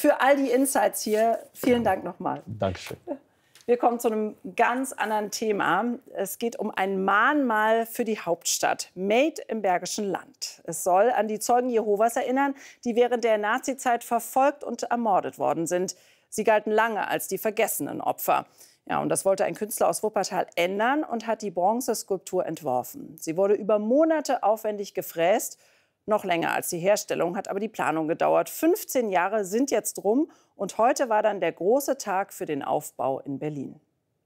für all die Insights hier. Vielen Dank nochmal. Dankeschön. Wir kommen zu einem ganz anderen Thema. Es geht um ein Mahnmal für die Hauptstadt, made im Bergischen Land. Es soll an die Zeugen Jehovas erinnern, die während der Nazizeit verfolgt und ermordet worden sind. Sie galten lange als die vergessenen Opfer. Ja, und das wollte ein Künstler aus Wuppertal ändern und hat die Bronzeskulptur entworfen. Sie wurde über Monate aufwendig gefräst. Noch länger als die Herstellung hat aber die Planung gedauert. 15 Jahre sind jetzt rum und heute war dann der große Tag für den Aufbau in Berlin.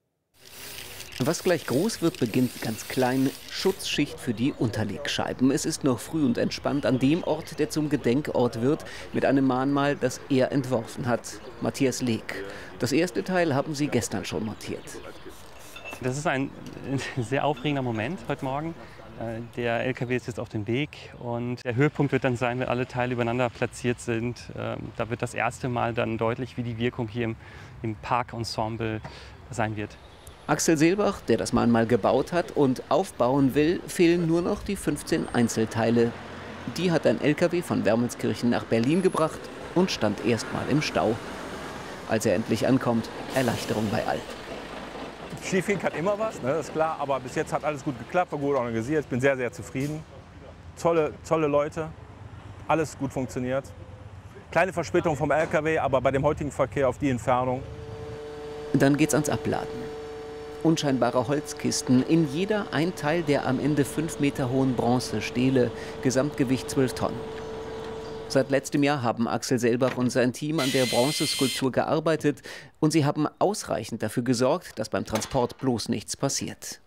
Was gleich groß wird, beginnt ganz klein. Schutzschicht für die Unterlegscheiben. Es ist noch früh und entspannt an dem Ort, der zum Gedenkort wird, mit einem Mahnmal, das er entworfen hat. Matthias Leek. Das erste Teil haben sie gestern schon montiert. Das ist ein sehr aufregender Moment heute Morgen. Der LKW ist jetzt auf dem Weg und der Höhepunkt wird dann sein, wenn alle Teile übereinander platziert sind. Da wird das erste Mal dann deutlich, wie die Wirkung hier im Parkensemble sein wird. Axel Seelbach, der das Mahnmal gebaut hat und aufbauen will, fehlen nur noch die 15 Einzelteile. Die hat ein LKW von Wermelskirchen nach Berlin gebracht und stand erstmal im Stau. Als er endlich ankommt, Erleichterung bei allen. Schiefgehen kann immer was, ne, ist klar, aber bis jetzt hat alles gut geklappt, war gut organisiert. Ich bin sehr, sehr zufrieden. Tolle Leute, alles gut funktioniert. Kleine Verspätung vom LKW, aber bei dem heutigen Verkehr auf die Entfernung. Dann geht's ans Abladen. Unscheinbare Holzkisten, in jeder ein Teil der am Ende 5 Meter hohen Bronzestele, Gesamtgewicht 12 Tonnen. Seit letztem Jahr haben Axel Seelbach und sein Team an der Bronzeskulptur gearbeitet und sie haben ausreichend dafür gesorgt, dass beim Transport bloß nichts passiert.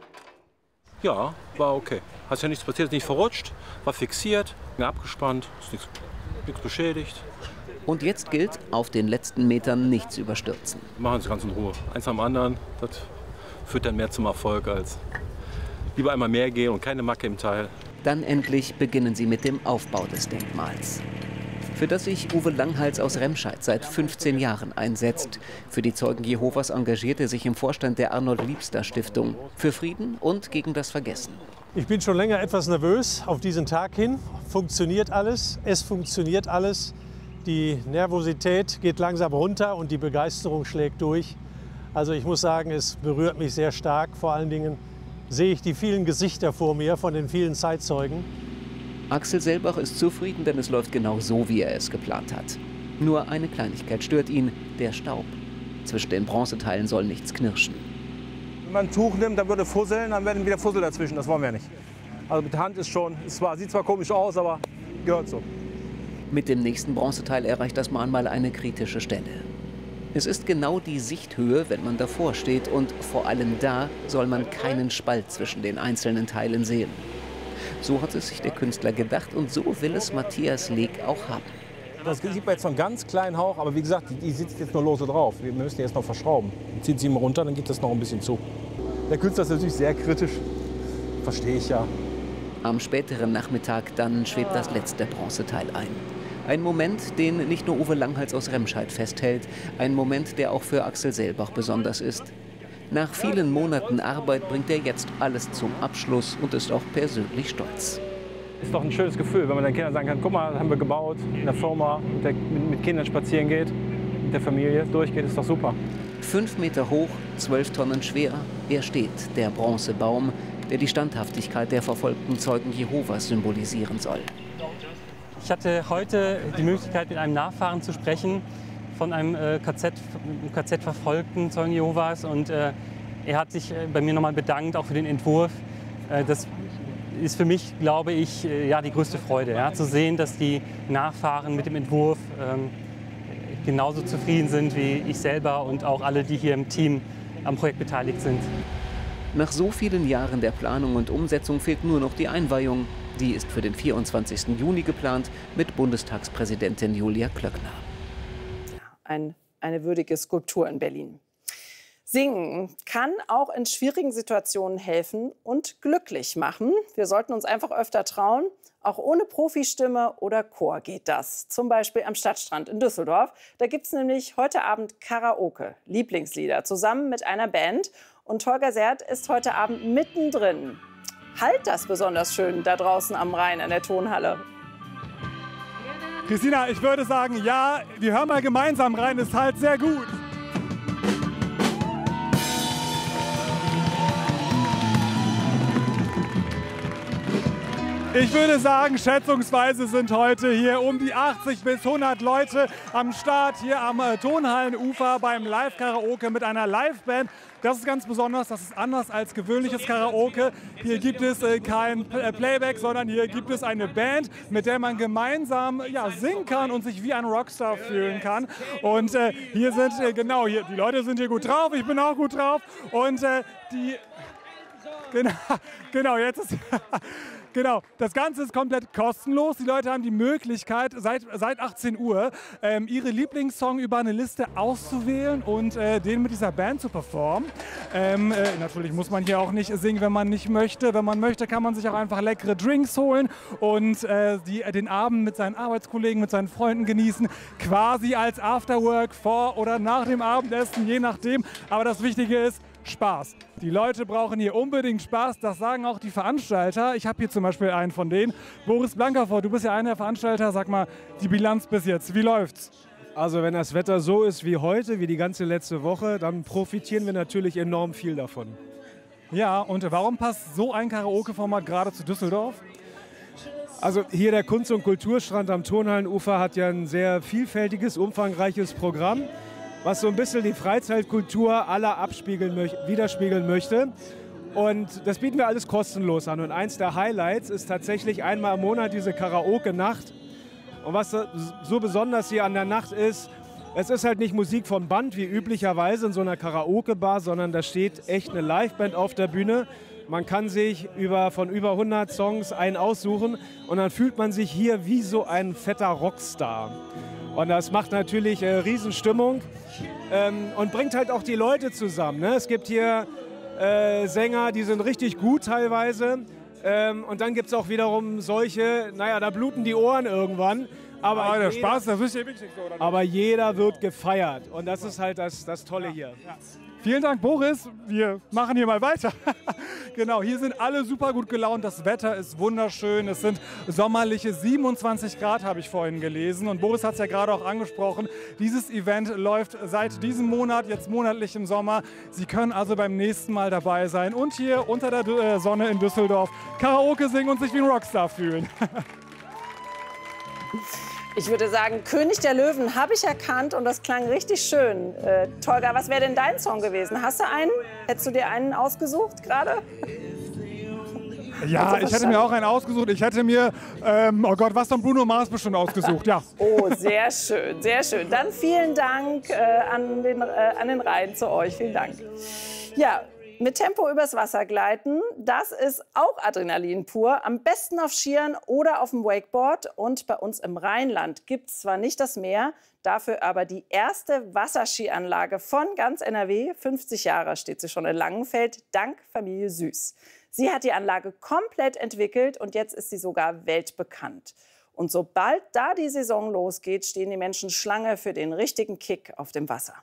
Ja, war okay. Hat ja nichts passiert, ist nicht verrutscht, war fixiert, abgespannt, ist nichts beschädigt. Und jetzt gilt, auf den letzten Metern nichts überstürzen. Machen Sie ganz in Ruhe. Eins am anderen, das führt dann mehr zum Erfolg als lieber einmal mehr gehen und keine Macke im Teil. Dann endlich beginnen sie mit dem Aufbau des Denkmals, für das sich Uwe Langhals aus Remscheid seit 15 Jahren einsetzt. Für die Zeugen Jehovas engagiert er sich im Vorstand der Arnold-Liebster-Stiftung für Frieden und gegen das Vergessen. Ich bin schon länger etwas nervös auf diesen Tag hin. Funktioniert alles? Es funktioniert alles. Die Nervosität geht langsam runter und die Begeisterung schlägt durch. Also ich muss sagen, es berührt mich sehr stark. Vor allen Dingen sehe ich die vielen Gesichter vor mir von den vielen Zeitzeugen. Axel Seelbach ist zufrieden, denn es läuft genau so, wie er es geplant hat. Nur eine Kleinigkeit stört ihn, der Staub. Zwischen den Bronzeteilen soll nichts knirschen. Wenn man ein Tuch nimmt, dann würde fusseln, dann werden wieder Fussel dazwischen. Das wollen wir nicht. Also mit der Hand ist schon, sieht zwar komisch aus, aber gehört so. Mit dem nächsten Bronzeteil erreicht das Mahnmal eine kritische Stelle. Es ist genau die Sichthöhe, wenn man davor steht, und vor allem da soll man keinen Spalt zwischen den einzelnen Teilen sehen. So hat es sich der Künstler gedacht und so will es Matthias Leek auch haben. Das sieht man jetzt noch einen ganz kleinen Hauch, aber wie gesagt, die sitzt jetzt nur lose drauf. Wir müssen die jetzt noch verschrauben. Zieht sie mal runter, dann geht das noch ein bisschen zu. Der Künstler ist natürlich sehr kritisch, verstehe ich ja. Am späteren Nachmittag dann schwebt das letzte Bronzeteil ein. Ein Moment, den nicht nur Uwe Langhals aus Remscheid festhält, ein Moment, der auch für Axel Seelbach besonders ist. Nach vielen Monaten Arbeit bringt er jetzt alles zum Abschluss und ist auch persönlich stolz. Es ist doch ein schönes Gefühl, wenn man den Kindern sagen kann, guck mal, das haben wir gebaut, in der Firma, mit Kindern spazieren geht, mit der Familie durchgeht, ist doch super. 5 Meter hoch, 12 Tonnen schwer, er steht, der Bronzebaum, der die Standhaftigkeit der verfolgten Zeugen Jehovas symbolisieren soll. Ich hatte heute die Möglichkeit, mit einem Nachfahren zu sprechen von einem KZ-verfolgten Zeugen Jehovas. Und er hat sich bei mir nochmal bedankt, auch für den Entwurf. Das ist für mich, glaube ich, ja, die größte Freude, ja, zu sehen, dass die Nachfahren mit dem Entwurf genauso zufrieden sind wie ich selber und auch alle, die hier im Team am Projekt beteiligt sind. Nach so vielen Jahren der Planung und Umsetzung fehlt nur noch die Einweihung. Die ist für den 24. Juni geplant mit Bundestagspräsidentin Julia Klöckner. Eine würdige Skulptur in Berlin. Singen kann auch in schwierigen Situationen helfen und glücklich machen. Wir sollten uns einfach öfter trauen. Auch ohne Profistimme oder Chor geht das. Zum Beispiel am Stadtstrand in Düsseldorf. Da gibt es nämlich heute Abend Karaoke, Lieblingslieder, zusammen mit einer Band. Und Holger Sert ist heute Abend mittendrin. Halt das besonders schön da draußen am Rhein in der Tonhalle. Christina, ich würde sagen, ja, wir hören mal gemeinsam rein, ist halt sehr gut. Ich würde sagen, schätzungsweise sind heute hier um die 80 bis 100 Leute am Start hier am Tonhallenufer beim Live-Karaoke mit einer Liveband. Das ist ganz besonders, das ist anders als gewöhnliches Karaoke. Hier gibt es kein Playback, sondern hier gibt es eine Band, mit der man gemeinsam singen kann und sich wie ein Rockstar fühlen kann. Und hier sind, die Leute sind hier gut drauf, ich bin auch gut drauf. Und jetzt ist... Genau, das Ganze ist komplett kostenlos. Die Leute haben die Möglichkeit, seit 18 Uhr ihre Lieblingssong über eine Liste auszuwählen und den mit dieser Band zu performen. Natürlich muss man hier auch nicht singen, wenn man nicht möchte. Wenn man möchte, kann man sich auch einfach leckere Drinks holen und den Abend mit seinen Arbeitskollegen, mit seinen Freunden genießen. Quasi als Afterwork vor oder nach dem Abendessen, je nachdem. Aber das Wichtige ist, Spaß. Die Leute brauchen hier unbedingt Spaß, das sagen auch die Veranstalter. Ich habe hier zum Beispiel einen von denen. Boris Blankerfort, du bist ja einer der Veranstalter. Sag mal, die Bilanz bis jetzt, wie läuft's? Also wenn das Wetter so ist wie heute, wie die ganze letzte Woche, dann profitieren wir natürlich enorm viel davon. Ja, und warum passt so ein Karaoke-Format gerade zu Düsseldorf? Also hier der Kunst- und Kulturstrand am Tonhallenufer hat ja ein sehr vielfältiges, umfangreiches Programm, was so ein bisschen die Freizeitkultur aller widerspiegeln möchte. Und das bieten wir alles kostenlos an. Und eins der Highlights ist tatsächlich einmal im Monat diese Karaoke-Nacht. Und was so besonders hier an der Nacht ist, es ist halt nicht Musik vom Band wie üblicherweise in so einer Karaoke-Bar, sondern da steht echt eine Liveband auf der Bühne. Man kann sich von über 100 Songs einen aussuchen und dann fühlt man sich hier wie so ein fetter Rockstar. Und das macht natürlich Riesenstimmung und bringt halt auch die Leute zusammen. Ne? Es gibt hier Sänger, die sind richtig gut teilweise. Und dann gibt es auch wiederum solche, da bluten die Ohren irgendwann. Aber der Spaß, das ist ja wichtig so. Oder? Aber jeder wird gefeiert und das ist halt das Tolle hier. Ja. Vielen Dank, Boris. Wir machen hier mal weiter. Genau, hier sind alle super gut gelaunt. Das Wetter ist wunderschön. Es sind sommerliche 27 Grad, habe ich vorhin gelesen. Und Boris hat es ja gerade auch angesprochen. Dieses Event läuft seit diesem Monat, jetzt monatlich im Sommer. Sie können also beim nächsten Mal dabei sein und hier unter der Sonne in Düsseldorf Karaoke singen und sich wie ein Rockstar fühlen. Ich würde sagen, König der Löwen habe ich erkannt und das klang richtig schön. Tolga, was wäre denn dein Song gewesen? Hast du einen? Hättest du dir einen ausgesucht gerade? Ja, ich hätte mir auch einen ausgesucht. Ich hätte mir, oh Gott, was von Bruno Mars bestimmt ausgesucht, ja. Oh, sehr schön, sehr schön. Dann vielen Dank an den Reihen zu euch. Vielen Dank. Ja. Mit Tempo übers Wasser gleiten, das ist auch Adrenalin pur. Am besten auf Skiern oder auf dem Wakeboard. Und bei uns im Rheinland gibt es zwar nicht das Meer, dafür aber die erste Wasserskianlage von ganz NRW. 50 Jahre steht sie schon in Langenfeld, dank Familie Süß. Sie hat die Anlage komplett entwickelt und jetzt ist sie sogar weltbekannt. Und sobald da die Saison losgeht, stehen die Menschen Schlange für den richtigen Kick auf dem Wasser.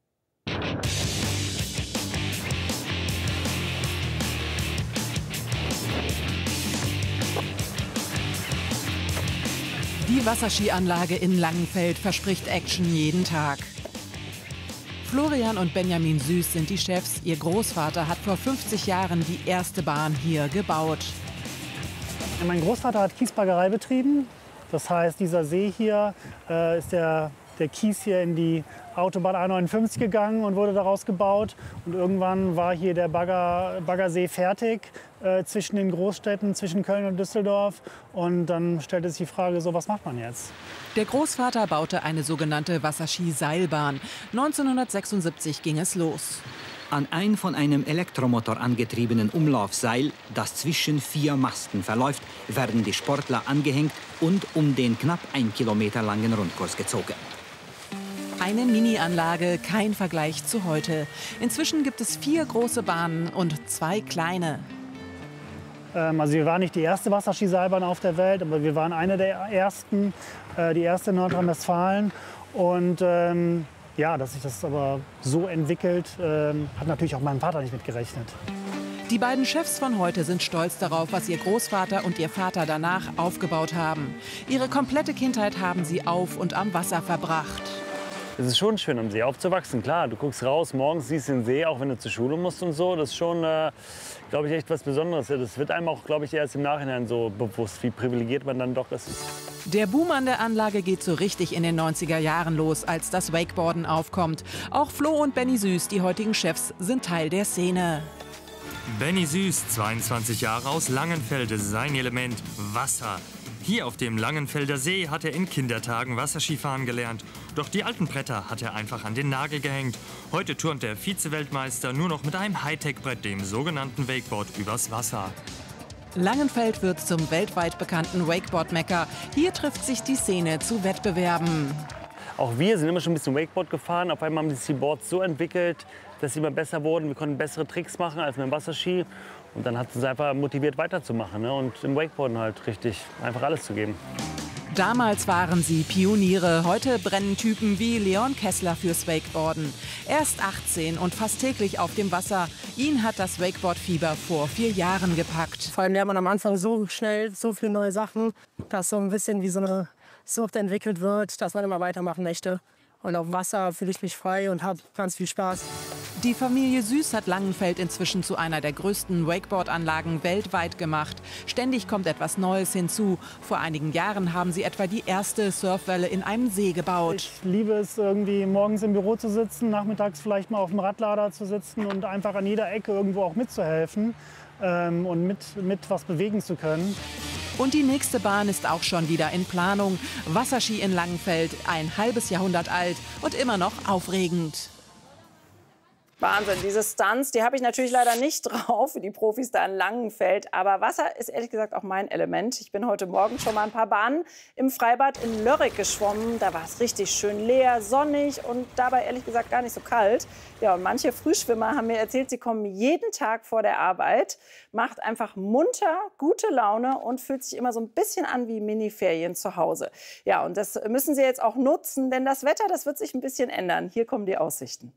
Die Wasserskianlage in Langenfeld verspricht Action jeden Tag. Florian und Benjamin Süß sind die Chefs. Ihr Großvater hat vor 50 Jahren die erste Bahn hier gebaut. Mein Großvater hat Kiesbaggerei betrieben. Das heißt, dieser See hier ist der Kies hier in die Autobahn A59 gegangen und wurde daraus gebaut. Und irgendwann war hier der Baggersee fertig zwischen den Großstädten, zwischen Köln und Düsseldorf. Und dann stellte sich die Frage, so was macht man jetzt? Der Großvater baute eine sogenannte Wasserski-Seilbahn. 1976 ging es los. An ein von einem Elektromotor angetriebenen Umlaufseil, das zwischen 4 Masten verläuft, werden die Sportler angehängt und um den knapp 1 Kilometer langen Rundkurs gezogen. Eine Mini-Anlage, kein Vergleich zu heute. Inzwischen gibt es 4 große Bahnen und 2 kleine. Also wir waren nicht die erste Wasserskiseilbahn auf der Welt, aber wir waren eine der ersten, die erste in Nordrhein-Westfalen. Und ja, dass sich das aber so entwickelt, hat natürlich auch mein Vater nicht mitgerechnet. Die beiden Chefs von heute sind stolz darauf, was ihr Großvater und ihr Vater danach aufgebaut haben. Ihre komplette Kindheit haben sie auf und am Wasser verbracht. Es ist schon schön, am See aufzuwachsen. Klar, du guckst raus, morgens siehst den See, auch wenn du zur Schule musst und so. Das ist schon, glaube ich, echt was Besonderes. Das wird einem auch, glaube ich, erst im Nachhinein so bewusst, wie privilegiert man dann doch ist. Der Boom an der Anlage geht so richtig in den 90er Jahren los, als das Wakeboarden aufkommt. Auch Flo und Benny Süß, die heutigen Chefs, sind Teil der Szene. Benny Süß, 22 Jahre aus Langenfelde, sein Element Wasser. Hier auf dem Langenfelder See hat er in Kindertagen Wasserskifahren gelernt. Doch die alten Bretter hat er einfach an den Nagel gehängt. Heute turnt der Vize-Weltmeister nur noch mit einem Hightech-Brett, dem sogenannten Wakeboard, übers Wasser. Langenfeld wird zum weltweit bekannten Wakeboard-Mekka. Hier trifft sich die Szene zu Wettbewerben. Auch wir sind immer schon ein bisschen Wakeboard gefahren. Auf einmal haben sich die Boards so entwickelt, dass sie immer besser wurden. Wir konnten bessere Tricks machen als mit dem Wasserski. Und dann hat es uns einfach motiviert, weiterzumachen, ne? Und im Wakeboarden halt richtig einfach alles zu geben. Damals waren sie Pioniere. Heute brennen Typen wie Leon Kessler fürs Wakeboarden. Er ist 18 und fast täglich auf dem Wasser. Ihn hat das Wakeboard-Fieber vor 4 Jahren gepackt. Vor allem lernt man am Anfang so schnell so viele neue Sachen, dass so ein bisschen wie so eine Sucht entwickelt wird, dass man immer weitermachen möchte. Und auf dem Wasser fühle ich mich frei und habe ganz viel Spaß. Die Familie Süß hat Langenfeld inzwischen zu einer der größten Wakeboard-Anlagen weltweit gemacht. Ständig kommt etwas Neues hinzu. Vor einigen Jahren haben sie etwa die erste Surfwelle in einem See gebaut. Ich liebe es, irgendwie morgens im Büro zu sitzen, nachmittags vielleicht mal auf dem Radlader zu sitzen und einfach an jeder Ecke irgendwo auch mitzuhelfen und mit was bewegen zu können. Und die nächste Bahn ist auch schon wieder in Planung. Wasserski in Langenfeld, ein halbes Jahrhundert alt und immer noch aufregend. Wahnsinn, diese Stunts, die habe ich natürlich leider nicht drauf, wie die Profis da in Langenfeld. Aber Wasser ist ehrlich gesagt auch mein Element. Ich bin heute Morgen schon mal ein paar Bahnen im Freibad in Lörrick geschwommen. Da war es richtig schön leer, sonnig und dabei ehrlich gesagt gar nicht so kalt. Ja, und manche Frühschwimmer haben mir erzählt, sie kommen jeden Tag vor der Arbeit, macht einfach munter, gute Laune und fühlt sich immer so ein bisschen an wie Mini-Ferien zu Hause. Ja, und das müssen sie jetzt auch nutzen, denn das Wetter, das wird sich ein bisschen ändern. Hier kommen die Aussichten.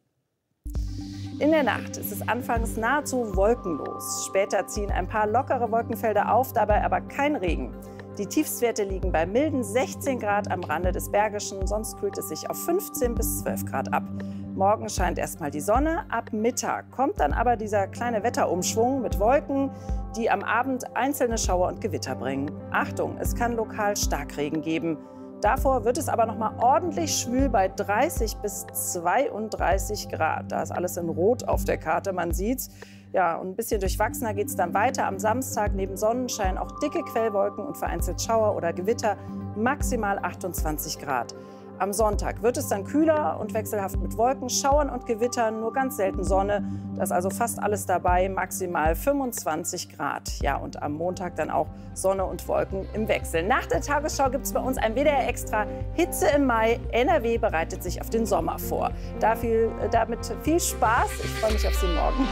In der Nacht ist es anfangs nahezu wolkenlos. Später ziehen ein paar lockere Wolkenfelder auf, dabei aber kein Regen. Die Tiefstwerte liegen bei milden 16 Grad am Rande des Bergischen, sonst kühlt es sich auf 15 bis 12 Grad ab. Morgen scheint erstmal die Sonne, ab Mittag kommt dann aber dieser kleine Wetterumschwung mit Wolken, die am Abend einzelne Schauer und Gewitter bringen. Achtung, es kann lokal Starkregen geben. Davor wird es aber noch mal ordentlich schwül bei 30 bis 32 Grad. Da ist alles in Rot auf der Karte, man sieht's. Ja, und ein bisschen durchwachsener geht es dann weiter. Am Samstag neben Sonnenschein auch dicke Quellwolken und vereinzelt Schauer oder Gewitter, maximal 28 Grad. Am Sonntag wird es dann kühler und wechselhaft mit Wolken, Schauern und Gewittern, nur ganz selten Sonne. Da ist also fast alles dabei, maximal 25 Grad. Ja, und am Montag dann auch Sonne und Wolken im Wechsel. Nach der Tagesschau gibt es bei uns ein WDR-Extra Hitze im Mai. NRW bereitet sich auf den Sommer vor. Damit viel Spaß. Ich freue mich auf Sie morgen.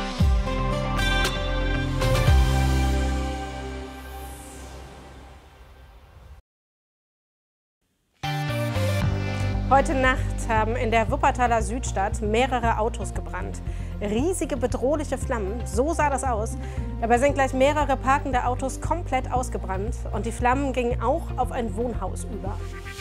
Heute Nacht haben in der Wuppertaler Südstadt mehrere Autos gebrannt. Riesige, bedrohliche Flammen, so sah das aus. Dabei sind gleich mehrere parkende Autos komplett ausgebrannt und die Flammen gingen auch auf ein Wohnhaus über.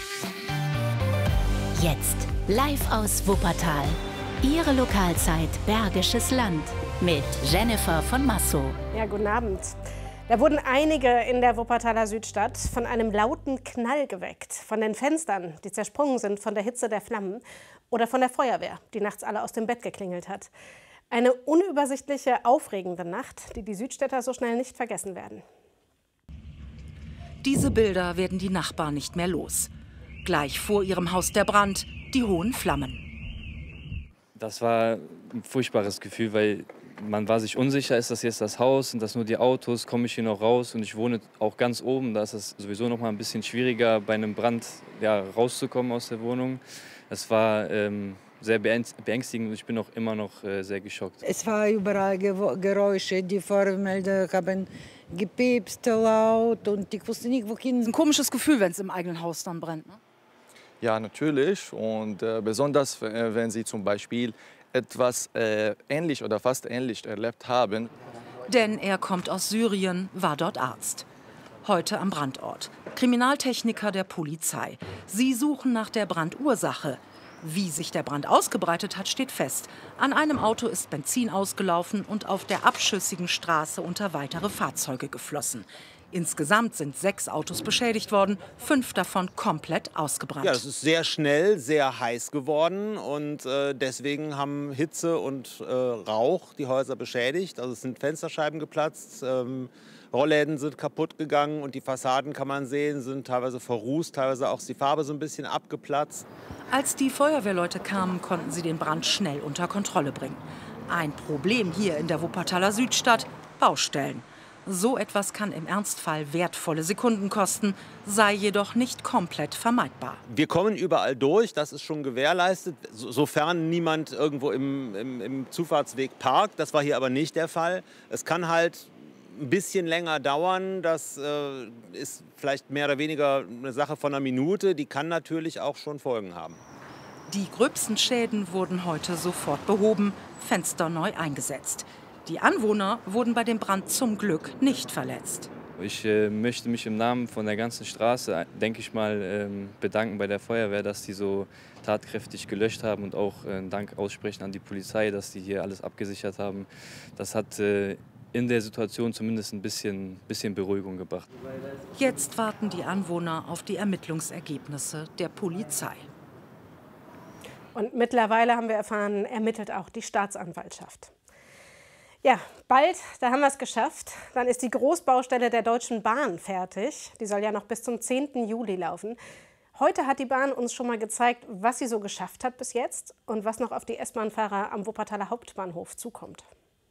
Jetzt live aus Wuppertal. Ihre Lokalzeit Bergisches Land mit Jennifer von Massow. Ja, guten Abend. Da wurden einige in der Wuppertaler Südstadt von einem lauten Knall geweckt. Von den Fenstern, die zersprungen sind von der Hitze der Flammen. Oder von der Feuerwehr, die nachts alle aus dem Bett geklingelt hat. Eine unübersichtliche, aufregende Nacht, die die Südstädter so schnell nicht vergessen werden. Diese Bilder werden die Nachbarn nicht mehr los. Gleich vor ihrem Haus der Brand, die hohen Flammen. Das war ein furchtbares Gefühl, weil man war sich unsicher, ist das jetzt das Haus, sind das nur die Autos, komme ich hier noch raus? Und ich wohne auch ganz oben, da ist es sowieso noch mal ein bisschen schwieriger, bei einem Brand rauszukommen aus der Wohnung. Es war sehr beängstigend und ich bin auch immer noch sehr geschockt. Es war überall Geräusche, die Feuermelder haben gepiepst laut und ich wusste nicht, wohin. Es ist ein komisches Gefühl, wenn es im eigenen Haus dann brennt, ne? Ja, natürlich. Und besonders, wenn Sie zum Beispiel etwas ähnlich oder fast ähnlich erlebt haben. Denn er kommt aus Syrien, war dort Arzt. Heute am Brandort. Kriminaltechniker der Polizei. Sie suchen nach der Brandursache. Wie sich der Brand ausgebreitet hat, steht fest. An einem Auto ist Benzin ausgelaufen und auf der abschüssigen Straße unter weitere Fahrzeuge geflossen. Insgesamt sind 6 Autos beschädigt worden, 5 davon komplett ausgebrannt. Ja, es ist sehr schnell, sehr heiß geworden und deswegen haben Hitze und Rauch die Häuser beschädigt. Also es sind Fensterscheiben geplatzt, Rollläden sind kaputt gegangen und die Fassaden, kann man sehen, sind teilweise verrußt, teilweise auch die Farbe so ein bisschen abgeplatzt. Als die Feuerwehrleute kamen, konnten sie den Brand schnell unter Kontrolle bringen. Ein Problem hier in der Wuppertaler Südstadt: Baustellen. So etwas kann im Ernstfall wertvolle Sekunden kosten, sei jedoch nicht komplett vermeidbar. Wir kommen überall durch, das ist schon gewährleistet, sofern niemand irgendwo im Zufahrtsweg parkt. Das war hier aber nicht der Fall. Es kann halt ein bisschen länger dauern, das ist vielleicht mehr oder weniger eine Sache von einer Minute, die kann natürlich auch schon Folgen haben. Die gröbsten Schäden wurden heute sofort behoben, Fenster neu eingesetzt. Die Anwohner wurden bei dem Brand zum Glück nicht verletzt. Ich möchte mich im Namen von der ganzen Straße, denke ich mal, bedanken bei der Feuerwehr, dass die so tatkräftig gelöscht haben und auch Dank aussprechen an die Polizei, dass die hier alles abgesichert haben. Das hat in der Situation zumindest ein bisschen Beruhigung gebracht. Jetzt warten die Anwohner auf die Ermittlungsergebnisse der Polizei. Und mittlerweile, haben wir erfahren, ermittelt auch die Staatsanwaltschaft. Ja, bald, da haben wir es geschafft. Dann ist die Großbaustelle der Deutschen Bahn fertig. Die soll ja noch bis zum 10. Juli laufen. Heute hat die Bahn uns schon mal gezeigt, was sie so geschafft hat bis jetzt und was noch auf die S-Bahn-Fahrer am Wuppertaler Hauptbahnhof zukommt.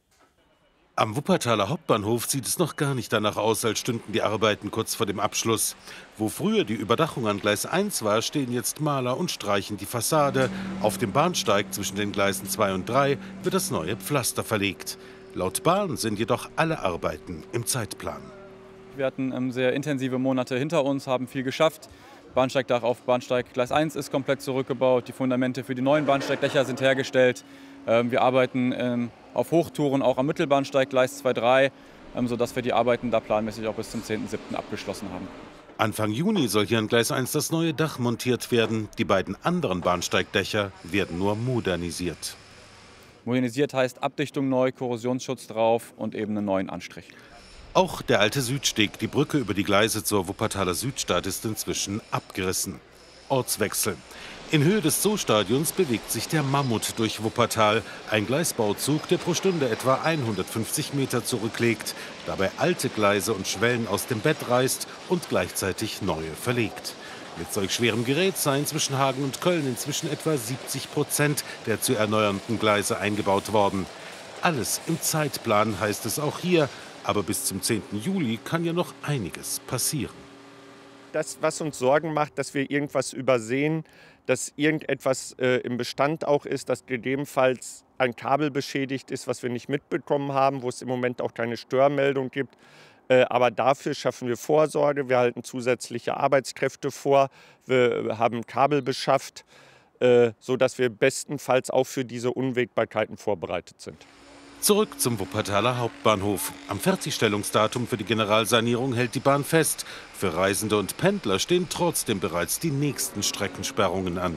Am Wuppertaler Hauptbahnhof sieht es noch gar nicht danach aus, als stünden die Arbeiten kurz vor dem Abschluss. Wo früher die Überdachung an Gleis 1 war, stehen jetzt Maler und streichen die Fassade. Auf dem Bahnsteig zwischen den Gleisen 2 und 3 wird das neue Pflaster verlegt. Laut Bahn sind jedoch alle Arbeiten im Zeitplan. Wir hatten sehr intensive Monate hinter uns, haben viel geschafft. Bahnsteigdach auf Bahnsteig Gleis 1 ist komplett zurückgebaut. Die Fundamente für die neuen Bahnsteigdächer sind hergestellt. Wir arbeiten auf Hochtouren auch am Mittelbahnsteig Gleis 2-3, sodass wir die Arbeiten da planmäßig auch bis zum 10.07. abgeschlossen haben. Anfang Juni soll hier an Gleis 1 das neue Dach montiert werden. Die beiden anderen Bahnsteigdächer werden nur modernisiert. Modernisiert heißt Abdichtung neu, Korrosionsschutz drauf und eben einen neuen Anstrich. Auch der alte Südsteg, die Brücke über die Gleise zur Wuppertaler Südstadt, ist inzwischen abgerissen. Ortswechsel. In Höhe des Zoostadions bewegt sich der Mammut durch Wuppertal. Ein Gleisbauzug, der pro Stunde etwa 150 Meter zurücklegt, dabei alte Gleise und Schwellen aus dem Bett reißt und gleichzeitig neue verlegt. Mit solch schwerem Gerät seien zwischen Hagen und Köln inzwischen etwa 70% der zu erneuernden Gleise eingebaut worden. Alles im Zeitplan, heißt es auch hier. Aber bis zum 10. Juli kann ja noch einiges passieren. Das, was uns Sorgen macht, dass wir irgendwas übersehen, dass irgendetwas im Bestand auch ist, dass gegebenenfalls ein Kabel beschädigt ist, was wir nicht mitbekommen haben, wo es im Moment auch keine Störmeldung gibt. Aber dafür schaffen wir Vorsorge. Wir halten zusätzliche Arbeitskräfte vor. Wir haben Kabel beschafft, sodass wir bestenfalls auch für diese Unwägbarkeiten vorbereitet sind. Zurück zum Wuppertaler Hauptbahnhof. Am Fertigstellungsdatum für die Generalsanierung hält die Bahn fest. Für Reisende und Pendler stehen trotzdem bereits die nächsten Streckensperrungen an.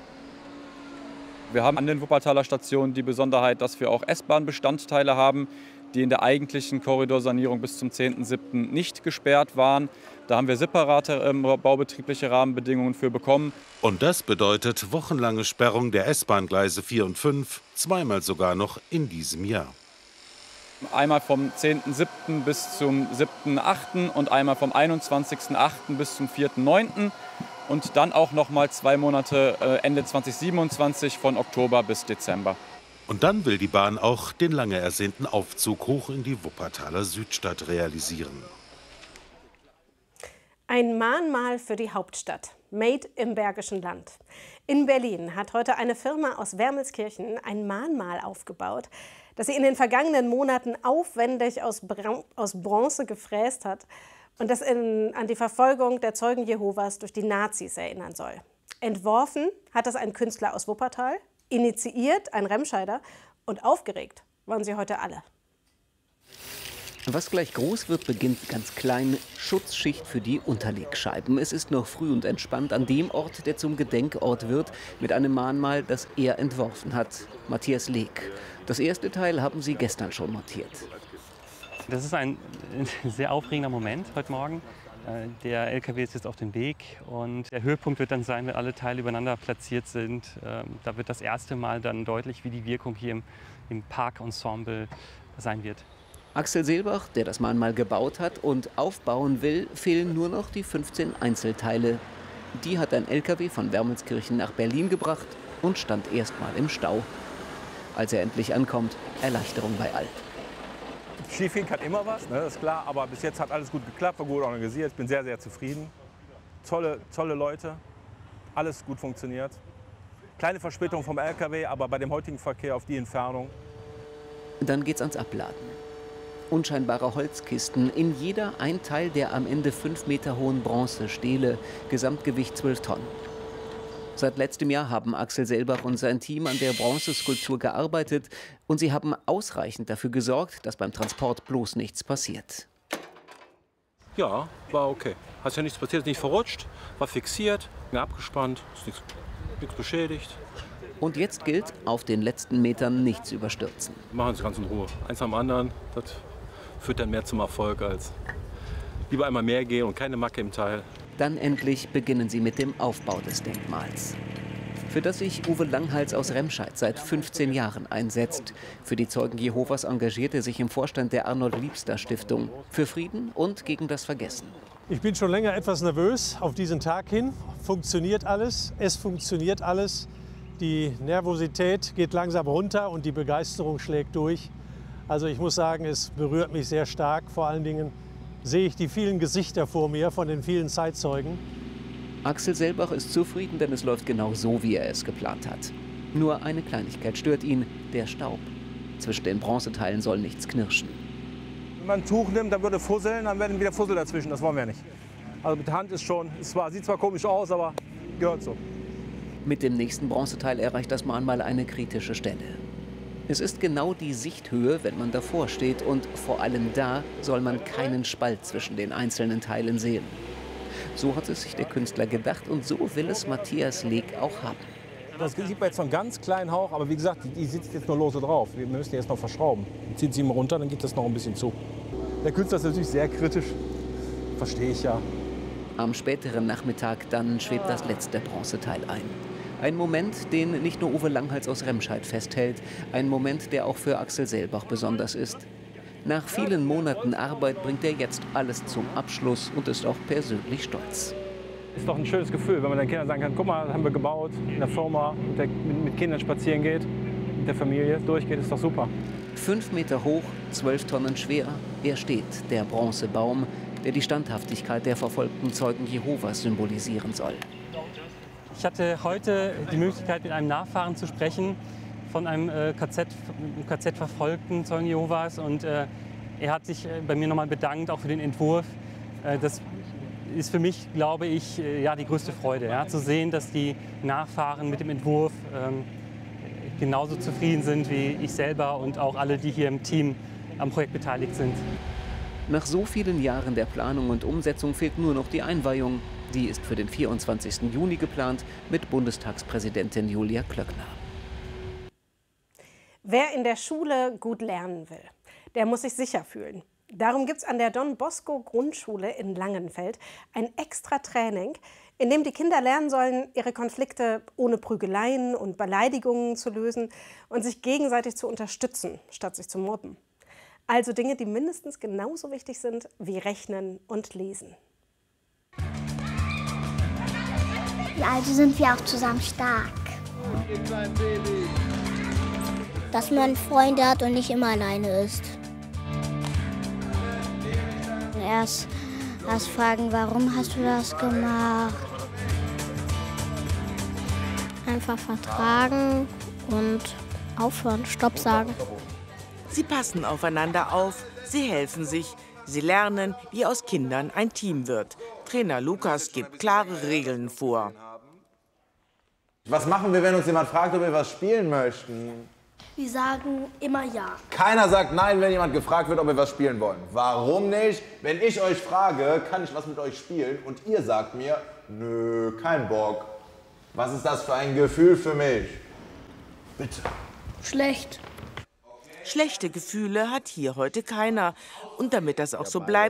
Wir haben an den Wuppertaler Stationen die Besonderheit, dass wir auch S-Bahn-Bestandteile haben, die in der eigentlichen Korridorsanierung bis zum 10.07. nicht gesperrt waren. Da haben wir separate baubetriebliche Rahmenbedingungen für bekommen. Und das bedeutet wochenlange Sperrung der S-Bahn-Gleise 4 und 5, zweimal sogar noch in diesem Jahr. Einmal vom 10.07. bis zum 7.08. und einmal vom 21.08. bis zum 4.09. Und dann auch noch mal 2 Monate Ende 2027 von Oktober bis Dezember. Und dann will die Bahn auch den lange ersehnten Aufzug hoch in die Wuppertaler Südstadt realisieren. Ein Mahnmal für die Hauptstadt, made im Bergischen Land. In Berlin hat heute eine Firma aus Wermelskirchen ein Mahnmal aufgebaut, das sie in den vergangenen Monaten aufwendig aus Bronze gefräst hat und das an die Verfolgung der Zeugen Jehovas durch die Nazis erinnern soll. Entworfen hat das ein Künstler aus Wuppertal, initiiert ein Remscheider und aufgeregt waren sie heute alle. Was gleich groß wird, beginnt ganz klein. Schutzschicht für die Unterlegscheiben. Es ist noch früh und entspannt an dem Ort, der zum Gedenkort wird, mit einem Mahnmal, das er entworfen hat. Matthias Leek. Das erste Teil haben sie gestern schon montiert. Das ist ein sehr aufregender Moment heute Morgen. Der LKW ist jetzt auf dem Weg und der Höhepunkt wird dann sein, wenn alle Teile übereinander platziert sind. Da wird das erste Mal dann deutlich, wie die Wirkung hier im Parkensemble sein wird. Axel Seelbach, der das Mahnmal gebaut hat und aufbauen will, fehlen nur noch die 15 Einzelteile. Die hat ein LKW von Wermelskirchen nach Berlin gebracht und stand erstmal im Stau. Als er endlich ankommt, Erleichterung bei allen. Schiefgehen kann immer was, ne, das ist klar, aber bis jetzt hat alles gut geklappt, war gut organisiert. Ich bin sehr, sehr zufrieden. Tolle Leute, alles gut funktioniert. Kleine Verspätung vom LKW, aber bei dem heutigen Verkehr auf die Entfernung. Dann geht's ans Abladen. Unscheinbare Holzkisten, in jeder ein Teil der am Ende 5 Meter hohen Bronzestele, Gesamtgewicht 12 Tonnen. Seit letztem Jahr haben Axel Seelbach und sein Team an der Bronzeskulptur gearbeitet und sie haben ausreichend dafür gesorgt, dass beim Transport bloß nichts passiert. Ja, war okay. Hat ja nichts passiert, ist nicht verrutscht, war fixiert, abgespannt, ist nichts beschädigt. Und jetzt gilt, auf den letzten Metern nichts überstürzen. Machen Sie ganz in Ruhe. Eins am anderen, das führt dann mehr zum Erfolg als lieber einmal mehr gehen und keine Macke im Teil. Dann endlich beginnen sie mit dem Aufbau des Denkmals, für das sich Uwe Langhals aus Remscheid seit 15 Jahren einsetzt. Für die Zeugen Jehovas engagiert er sich im Vorstand der Arnold-Liebster-Stiftung für Frieden und gegen das Vergessen. Ich bin schon länger etwas nervös auf diesen Tag hin. Funktioniert alles? Es funktioniert alles. Die Nervosität geht langsam runter und die Begeisterung schlägt durch. Also ich muss sagen, es berührt mich sehr stark. Vor allen Dingen sehe ich die vielen Gesichter vor mir von den vielen Zeitzeugen. Axel Seelbach ist zufrieden, denn es läuft genau so, wie er es geplant hat. Nur eine Kleinigkeit stört ihn, der Staub. Zwischen den Bronzeteilen soll nichts knirschen. Wenn man ein Tuch nimmt, dann würde fusseln, dann werden wieder Fussel dazwischen. Das wollen wir nicht. Also mit der Hand ist schon, sieht zwar komisch aus, aber gehört so. Mit dem nächsten Bronzeteil erreicht das Mahnmal eine kritische Stelle. Es ist genau die Sichthöhe, wenn man davor steht, und vor allem da soll man keinen Spalt zwischen den einzelnen Teilen sehen. So hat es sich der Künstler gedacht und so will es Matthias Leek auch haben. Das sieht man jetzt noch einen ganz kleinen Hauch, aber wie gesagt, die sitzt jetzt nur lose drauf. Wir müssen die jetzt noch verschrauben. Zieht sie mal runter, dann geht das noch ein bisschen zu. Der Künstler ist natürlich sehr kritisch, verstehe ich ja. Am späteren Nachmittag dann schwebt das letzte Bronzeteil ein. Ein Moment, den nicht nur Uwe Langhals aus Remscheid festhält. Ein Moment, der auch für Axel Seelbach besonders ist. Nach vielen Monaten Arbeit bringt er jetzt alles zum Abschluss und ist auch persönlich stolz. Es ist doch ein schönes Gefühl, wenn man den Kindern sagen kann, guck mal, das haben wir gebaut, in der Firma, mit Kindern spazieren geht, mit der Familie durchgeht, ist doch super. 5 Meter hoch, 12 Tonnen schwer, er steht, der Bronzebaum, der die Standhaftigkeit der verfolgten Zeugen Jehovas symbolisieren soll. Ich hatte heute die Möglichkeit, mit einem Nachfahren zu sprechen von einem KZ-verfolgten Zeugen Jehovas. Und er hat sich bei mir nochmal bedankt, auch für den Entwurf. Das ist für mich, glaube ich, ja, die größte Freude, ja, zu sehen, dass die Nachfahren mit dem Entwurf genauso zufrieden sind wie ich selber und auch alle, die hier im Team am Projekt beteiligt sind. Nach so vielen Jahren der Planung und Umsetzung fehlt nur noch die Einweihung. Die ist für den 24. Juni geplant mit Bundestagspräsidentin Julia Klöckner. Wer in der Schule gut lernen will, der muss sich sicher fühlen. Darum gibt es an der Don Bosco Grundschule in Langenfeld ein extra Training, in dem die Kinder lernen sollen, ihre Konflikte ohne Prügeleien und Beleidigungen zu lösen und sich gegenseitig zu unterstützen, statt sich zu mobben. Also Dinge, die mindestens genauso wichtig sind wie Rechnen und Lesen. Ja, also sind wir auch zusammen stark. Dass man Freunde hat und nicht immer alleine ist. Erst fragen, warum hast du das gemacht? Einfach vertragen und aufhören, Stopp sagen. Sie passen aufeinander auf, sie helfen sich, sie lernen, wie aus Kindern ein Team wird. Trainer Lukas gibt klare Regeln vor. Was machen wir, wenn uns jemand fragt, ob wir was spielen möchten? Wir sagen immer ja. Keiner sagt nein, wenn jemand gefragt wird, ob wir was spielen wollen. Warum nicht? Wenn ich euch frage, kann ich was mit euch spielen und ihr sagt mir, nö, kein Bock. Was ist das für ein Gefühl für mich? Bitte. Schlecht. Schlechte Gefühle hat hier heute keiner. Und damit das auch so bleibt,